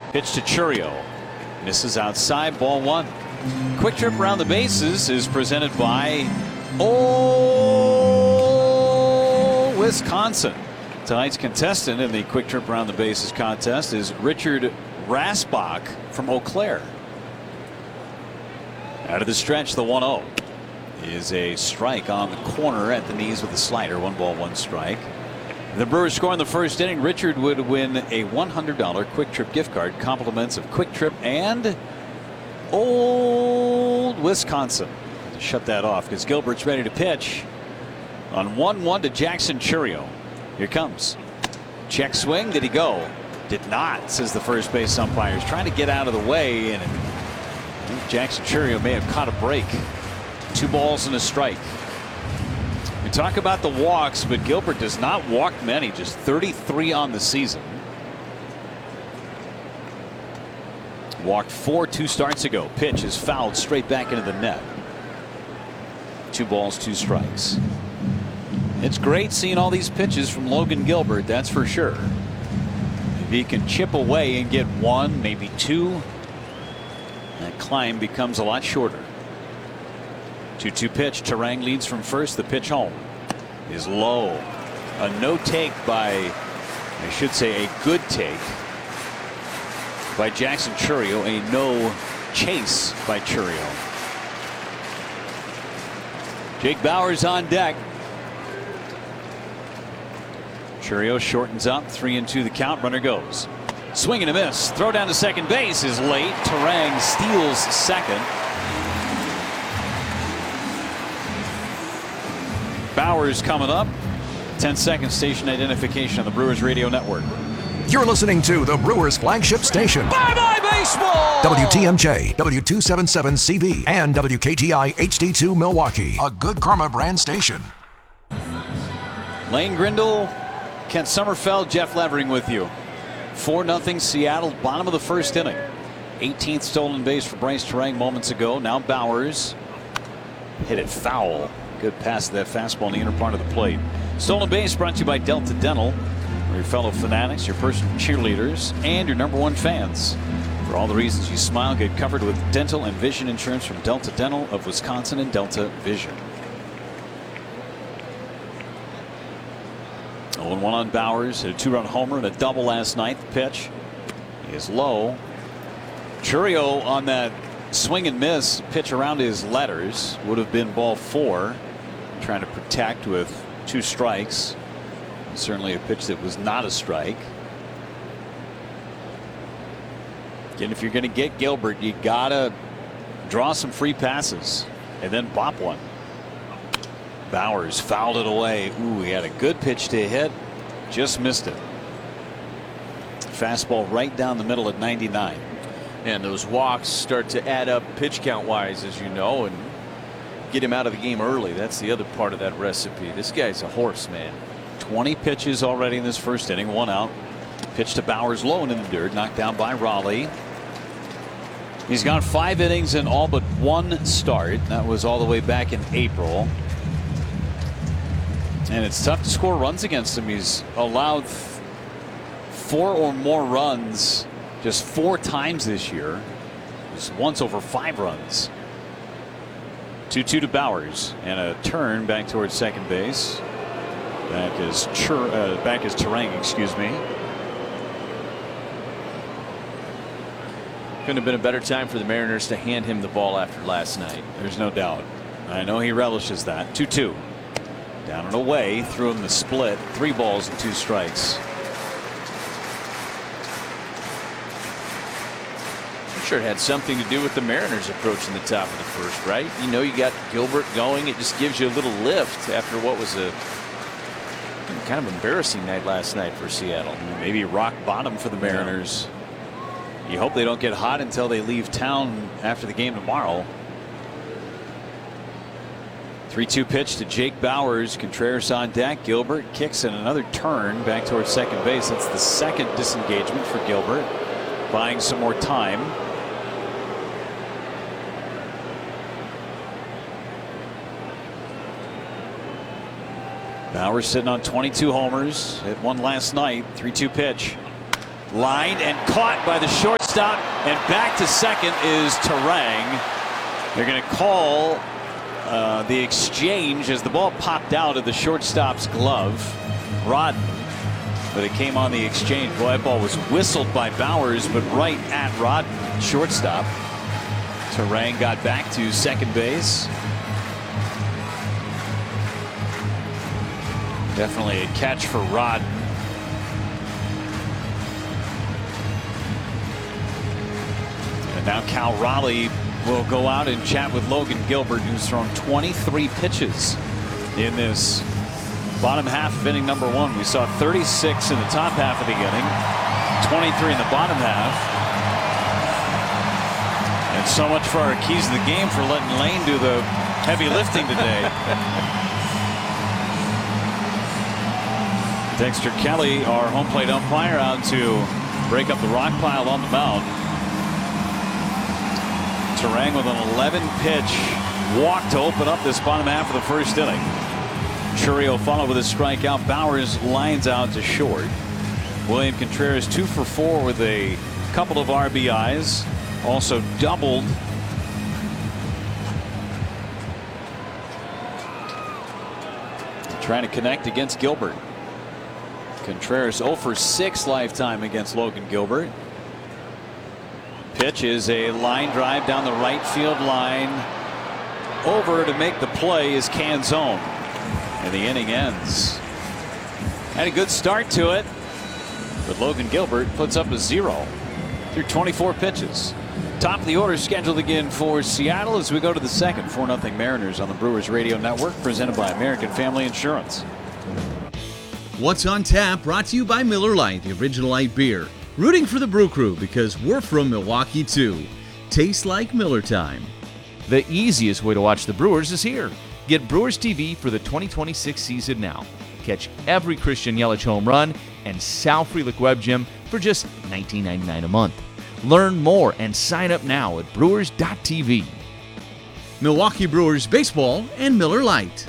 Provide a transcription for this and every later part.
Pitch to Chourio. Misses outside, ball one. Quick Trip around the bases is presented by Wisconsin. Tonight's contestant in the Quick Trip around the bases contest is Richard Rasbach from Eau Claire. Out of the stretch, the 1-0 is a strike on the corner at the knees with a slider. 1-1 strike. The Brewers score in the first inning. Richard would win a $100 Quick Trip gift card, compliments of Quick Trip and Old Wisconsin. To shut that off because Gilbert's ready to pitch on 1-1 to Jackson Chourio. Here comes. Check swing. Did he go? Did not, says the first base umpire. He's trying to get out of the way, and Jackson Chourio may have caught a break. 2 balls and a strike. We talk about the walks, but Gilbert does not walk many, just 33 on the season. Walked 4 2 starts ago. Pitch is fouled straight back into the net. 2 balls, 2 strikes. It's great seeing all these pitches from Logan Gilbert, that's for sure. If he can chip away and get 1, maybe 2, that climb becomes a lot shorter. 2-2 pitch. Turang leads from first. The pitch home is low. A no take by, I should say, a good take by Jackson Chourio. A no chase by Chourio. Jake Bauers on deck. Chourio shortens up. 3-2 the count. Runner goes. Swing and a miss. Throw down to second base is late. Turang steals second. Bauers coming up. 10-second station identification on the Brewers Radio Network. You're listening to the Brewers flagship station. Bye-bye baseball! WTMJ, W277CV, and WKTI HD2 Milwaukee. A Good Karma brand station. Lane Grindle, Kent Sommerfeld, Jeff Levering with you. 4-0 Seattle, bottom of the first inning. 18th stolen base for Bryce Turang moments ago. Now Bauers hit it foul. Good pass to that fastball in the inner part of the plate. Stolen base brought to you by Delta Dental. Your fellow fanatics, your personal cheerleaders, and your #1 fans. For all the reasons you smile, get covered with dental and vision insurance from Delta Dental of Wisconsin and Delta Vision. 0-1 on Bauers. Hit a 2-run homer and a double last night. The pitch is low. Chourio on that swing and miss pitch around his letters would have been ball 4. Trying to protect with 2 strikes. Certainly a pitch that was not a strike. Again, if you're going to get Gilbert, you gotta draw some free passes and then bop one. Bauers fouled it away. Ooh, he had a good pitch to hit, just missed it. Fastball right down the middle at 99. And those walks start to add up pitch count wise, as you know, and get him out of the game early. That's the other part of that recipe. This guy's a horse, man. 20 pitches already in this first inning. 1 out. Pitch to Bauers low and in the dirt. Knocked down by Raleigh. He's gone 5 innings in all but 1 start. That was all the way back in April. And it's tough to score runs against him. He's allowed 4 or more runs just 4 times this year. Just once over 5 runs. 2-2 to Bauers and a turn back towards second base. Back is Turang, excuse me. Couldn't have been a better time for the Mariners to hand him the ball after last night. There's no doubt. I know he relishes that. 2-2. Down and away. Threw him the split. 3 balls and 2 strikes. I'm sure it had something to do with the Mariners approaching the top of the first, right? You know, you got Gilbert going. It just gives you a little lift after what was a kind of embarrassing night last night for Seattle. Maybe rock bottom for the Mariners. You hope they don't get hot until they leave town after the game tomorrow. 3-2 pitch to Jake Bauers. Contreras on deck. Gilbert kicks in another turn back towards second base. That's the second disengagement for Gilbert. Buying some more time. Bauers sitting on 22 homers. Hit 1 last night. 3-2 pitch. Lined and caught by the shortstop, and back to second is Turang. They're going to call the exchange as the ball popped out of the shortstop's glove. Rodden, but it came on the exchange. Boy, that ball was whistled by Bowers, but right at Rodden, shortstop. Turang got back to second base. Definitely a catch for Rodden. And now Cal Raleigh will go out and chat with Logan Gilbert, who's thrown 23 pitches in this bottom half of inning number 1. We saw 36 in the top half of the inning, 23 in the bottom half. And so much for our keys to the game for letting Lane do the heavy lifting today. Dexter Kelly, our home plate umpire, out to break up the rock pile on the mound. Turang with an 11-pitch walk to open up this bottom half of the first inning. Churio followed with a strikeout. Bowers lines out to short. William Contreras 2 for 4 with a couple of RBIs. Also doubled. Trying to connect against Gilbert. Contreras 0 for 6 lifetime against Logan Gilbert. Pitch is a line drive down the right field line. Over to make the play is Canzone. And the inning ends. Had a good start to it, but Logan Gilbert puts up a 0 through 24 pitches. Top of the order scheduled again for Seattle as we go to the second. 4-0 Mariners on the Brewers Radio Network, presented by American Family Insurance. What's on Tap brought to you by Miller Lite, the original light beer. Rooting for the Brew Crew because we're from Milwaukee too. Tastes like Miller time. The easiest way to watch the Brewers is here. Get Brewers TV for the 2026 season now. Catch every Christian Yelich home run and Sal Frelick Web Gym for just $19.99 a month. Learn more and sign up now at brewers.tv. Milwaukee Brewers Baseball and Miller Lite.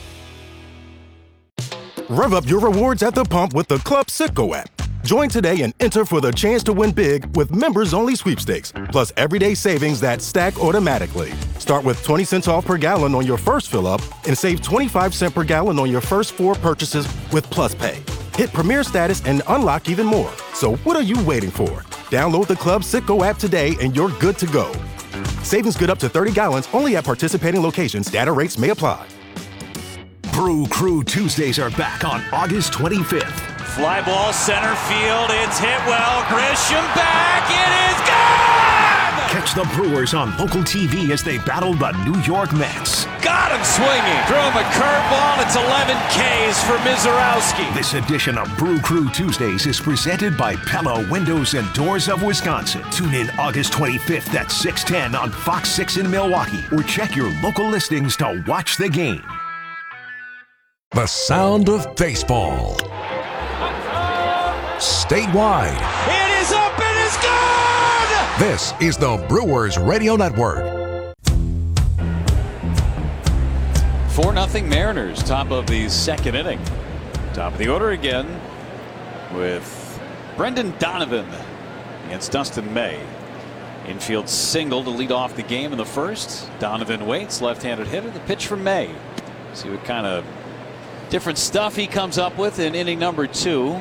Rev up your rewards at the pump with the Club Citgo app. Join today and enter for the chance to win big with members-only sweepstakes, plus everyday savings that stack automatically. Start with 20 cents off per gallon on your first fill-up and save 25 cents per gallon on your first 4 purchases with Plus Pay. Hit Premier status and unlock even more. So what are you waiting for? Download the Club Citgo app today and you're good to go. Savings good up to 30 gallons only at participating locations. Data rates may apply. Brew Crew Tuesdays are back on August 25th. Fly ball center field. It's hit well. Grisham back. It is gone! Catch the Brewers on local TV as they battle the New York Mets. Got him swinging. Threw him a curveball. It's 11 Ks for Mizorowski. This edition of Brew Crew Tuesdays is presented by Pella Windows and Doors of Wisconsin. Tune in August 25th at 6:10 on Fox 6 in Milwaukee, or check your local listings to watch the game. The sound of baseball. Statewide. It is up. It is good! This is the Brewers Radio Network. 4-0 Mariners, top of the second inning. Top of the order again with Brendan Donovan against Dustin May. Infield single to lead off the game in the first. Donovan waits, left-handed hitter. The pitch from May. See what kind of different stuff he comes up with in inning number 2.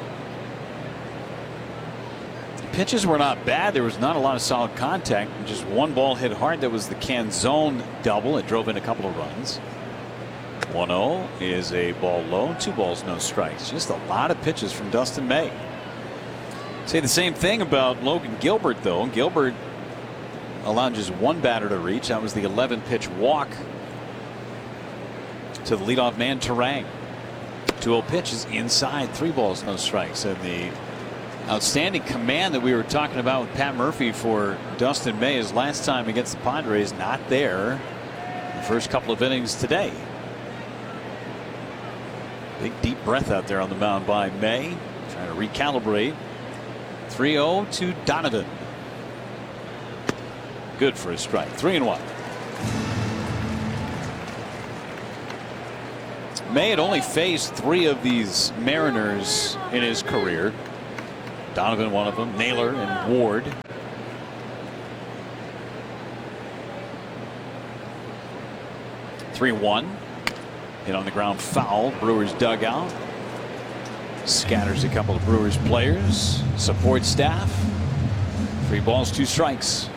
Pitches were not bad. There was not a lot of solid contact. Just one ball hit hard. That was the Canzone double. It drove in a couple of runs. 1-0 is a ball low. 2 balls, no strikes. Just a lot of pitches from Dustin May. Say the same thing about Logan Gilbert, though. Gilbert allowed just 1 batter to reach. That was the 11-pitch walk to the leadoff man, Turang. 2-0 pitch is inside. 3 balls, no strikes. And the outstanding command that we were talking about with Pat Murphy for Dustin May his last time against the Padres, not there the first couple of innings today. Big deep breath out there on the mound by May, trying to recalibrate. 3-0 to Donovan. Good for a strike. 3-1. May had only faced 3 of these Mariners in his career. Donovan, one of them. Naylor and Ward. (3-1). Hit on the ground foul. Brewers dugout. Scatters a couple of Brewers players. Support staff. 3 balls, 2 strikes.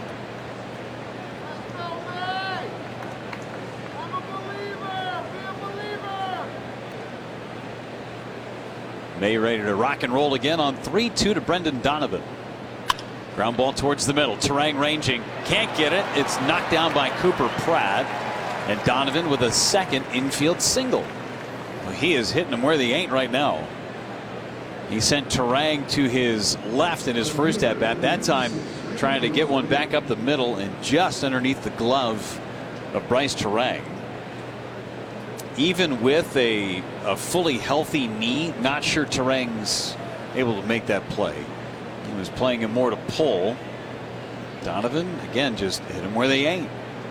May ready to rock and roll again on 3-2 to Brendan Donovan. Ground ball towards the middle. Turang ranging. Can't get it. It's knocked down by Cooper Pratt. And Donovan with a second infield single. Well, he is hitting them where they ain't right now. He sent Turang to his left in his first at bat. That time trying to get one back up the middle and just underneath the glove of Bryce Turang. Even with a fully healthy knee, not sure Turang's able to make that play. He was playing him more to pull. Donovan again just hit him where they ain't.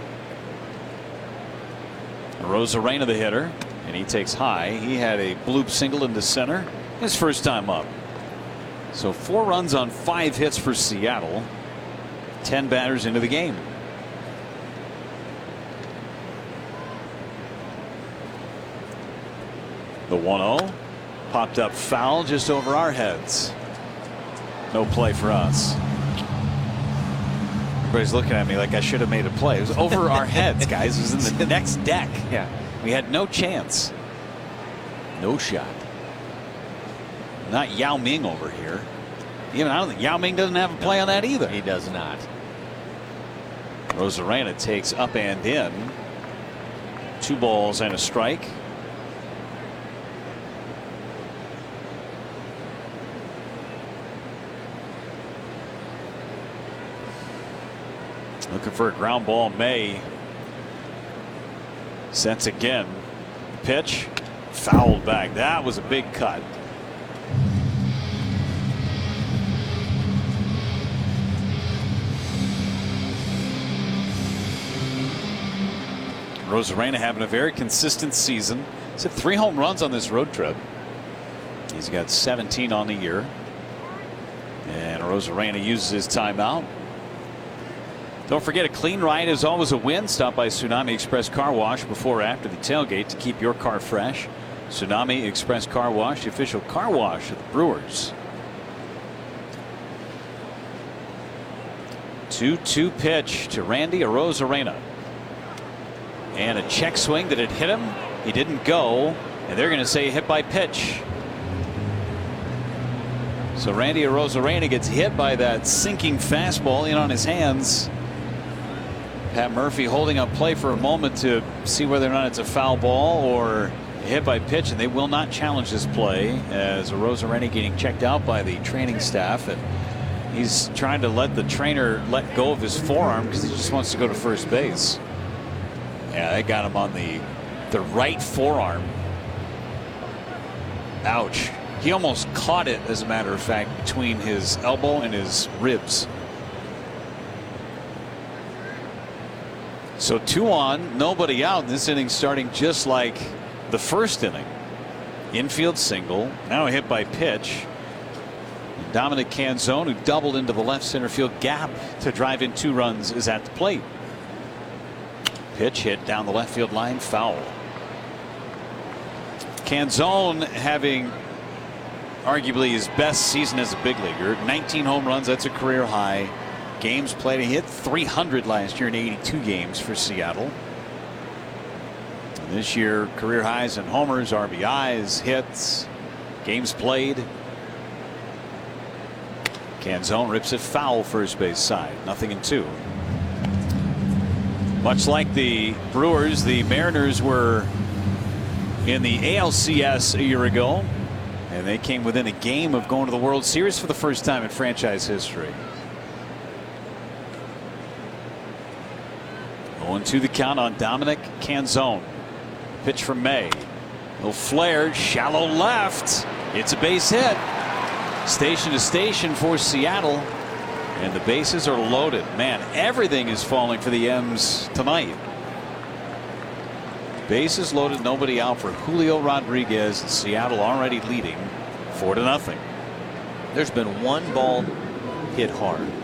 Rosarena the hitter, and he takes high. He had a bloop single into center his first time up. So 4 runs on 5 hits for Seattle. 10 batters into the game. The 1-0 popped up foul just over our heads. No play for us. Everybody's looking at me like I should have made a play. It was over our heads, guys. It was in the next deck. Yeah. We had no chance. No shot. Not Yao Ming over here. Even I don't think Yao Ming doesn't have a play on that either. He does not. Rosarena takes up and in. 2 balls and a strike. Looking for a ground ball. May sets again. Pitch fouled back. That was a big cut. Rosarena having a very consistent season. He's hit 3 home runs on this road trip. He's got 17 on the year. And Rosarena uses his timeout. Don't forget, a clean ride is always a win. Stop by Tsunami Express Car Wash before or after the tailgate to keep your car fresh. Tsunami Express Car Wash, the official car wash of the Brewers. 2-2 pitch to Randy Arozarena. And a check swing that had hit him. He didn't go, and they're going to say hit by pitch. So Randy Arozarena gets hit by that sinking fastball in on his hands. Pat Murphy holding up play for a moment to see whether or not it's a foul ball or a hit by pitch, and they will not challenge this play as Arozarena getting checked out by the training staff, and he's trying to let the trainer let go of his forearm because he just wants to go to first base. Yeah, they got him on the right forearm. Ouch. He almost caught it, as a matter of fact, between his elbow and his ribs. So 2 on, nobody out. This inning starting just like the first inning. Infield single, now a hit by pitch. Dominic Canzone, who doubled into the left center field gap to drive in 2 runs, is at the plate. Pitch hit down the left field line, foul. Canzone having arguably his best season as a big leaguer. 19 home runs, that's a career high. Games played, he hit 300 last year in 82 games for Seattle. And this year, career highs in homers, RBIs, hits, games played. Canzone rips it foul first base side. 0-2. Much like the Brewers, the Mariners were in the ALCS a year ago, and they came within a game of going to the World Series for the first time in franchise history. 0-2 the count on Dominic Canzone. Pitch from May. Little flare, shallow left. It's a base hit. Station to station for Seattle, and the bases are loaded. Man, everything is falling for the M's tonight. Bases loaded, nobody out for Julio Rodriguez. Seattle already leading 4-0. There's been one ball hit hard.